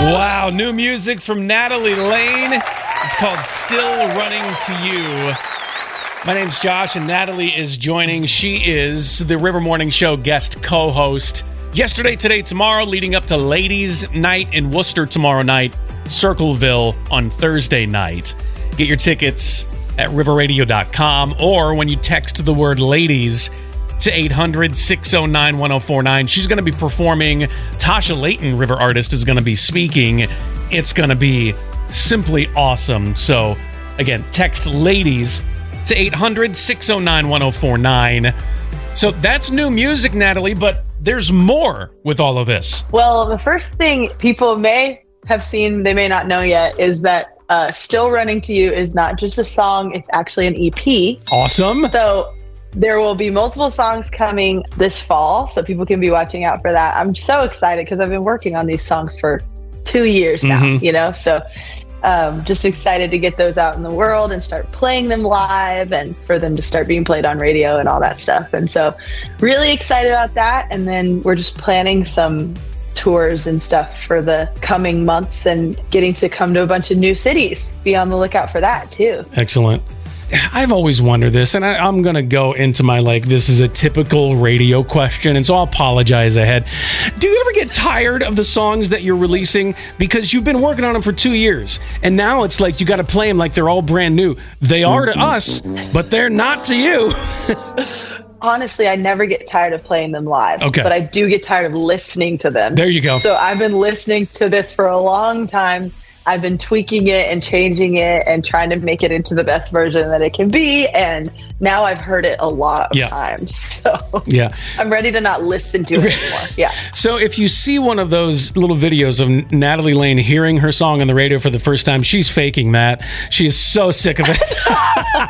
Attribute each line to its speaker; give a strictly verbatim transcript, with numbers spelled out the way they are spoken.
Speaker 1: Wow, new music from Natalie Lane. It's called Still Running to You. My name's Josh, and Natalie is joining. She is the River Morning Show guest co-host. Yesterday, today, tomorrow, leading up to Ladies' Night in Worcester tomorrow night, Circleville on Thursday night. Get your tickets at river radio dot com or when you text the word ladies to eight hundred, six oh nine, one oh four nine. She's going to be performing. Tasha Layton, River artist, is going to be speaking. It's going to be simply awesome. So, again, text ladies to eight hundred, six oh nine, one oh four nine. So that's new music, Natalie, but there's more with all of this.
Speaker 2: Well, the first thing people may have seen, they may not know yet, is that uh, Still Running to You is not just a song, it's actually an E P.
Speaker 1: Awesome.
Speaker 2: So there will be multiple songs coming this fall, so people can be watching out for that. I'm so excited because I've been working on these songs for two years now, mm-hmm. you know, so um, just excited to get those out in the world and start playing them live and for them to start being played on radio and all that stuff. And so really excited about that. And then we're just planning some tours and stuff for the coming months and getting to come to a bunch of new cities. Be on the lookout for that too.
Speaker 1: Excellent. I've always wondered this, and I, I'm going to go into my, like, this is a typical radio question, and so I'll apologize ahead. Do you ever get tired of the songs that you're releasing? Because you've been working on them for two years, and now it's like you got to play them like they're all brand new. They are to us, but they're not to you.
Speaker 2: Honestly, I never get tired of playing them live,
Speaker 1: okay.
Speaker 2: But I do get tired of listening to them.
Speaker 1: There you go.
Speaker 2: So I've been listening to this for a long time. I've been tweaking it and changing it and trying to make it into the best version that it can be. And now I've heard it a lot of
Speaker 1: yeah.
Speaker 2: times. So
Speaker 1: yeah.
Speaker 2: I'm ready to not listen to it anymore. Yeah.
Speaker 1: So if you see one of those little videos of Natalie Lane hearing her song on the radio for the first time, she's faking that. She's so sick of it.